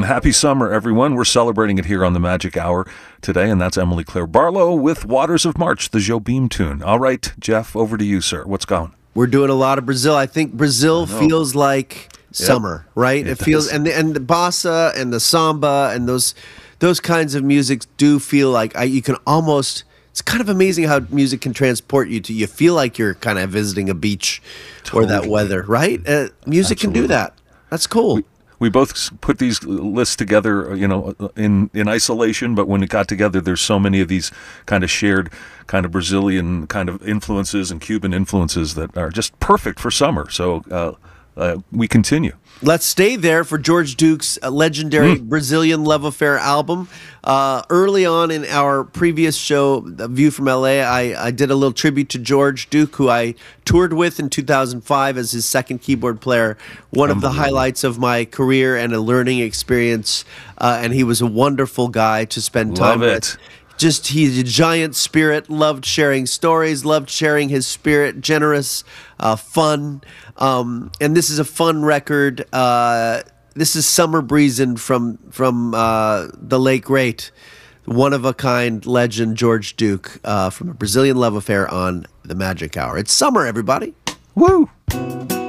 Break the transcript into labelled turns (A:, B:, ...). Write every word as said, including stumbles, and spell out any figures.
A: Happy summer, everyone. We're celebrating it here on the Magic Hour today, and that's Emily Claire Barlow with Waters of March, the Jobim tune. All right, Jeff, over to you, sir. What's going?
B: We're doing a lot of Brazil. I think Brazil feels like summer, yep. right? It, it feels, and the, and the bossa and the samba and those those kinds of music do feel like I, you can almost. It's kind of amazing how music can transport you to. You feel like you're kind of visiting a beach totally. or that weather, right? Uh, music Absolutely. can do that. That's cool.
A: We, we both put these lists together, you know, in, in isolation, but when we got together, there's so many of these kind of shared kind of Brazilian kind of influences and Cuban influences that are just perfect for summer. So uh, uh, we continue.
B: Let's stay there for George Duke's legendary mm. Brazilian Love Affair album. Uh, early on in our previous show, View from L A, I, I did a little tribute to George Duke, who I toured with in two thousand five as his second keyboard player. One of the highlights of my career and a learning experience. Uh, and he was a wonderful guy to spend time
A: Love
B: with.
A: It.
B: Just, he's a giant spirit, loved sharing stories, loved sharing his spirit, generous, uh, fun. Um, and this is a fun record. Uh, this is Summer Breezin' from, from uh, the late great, one-of-a-kind legend George Duke uh, from A Brazilian Love Affair on The Magic Hour. It's summer, everybody.
A: Woo!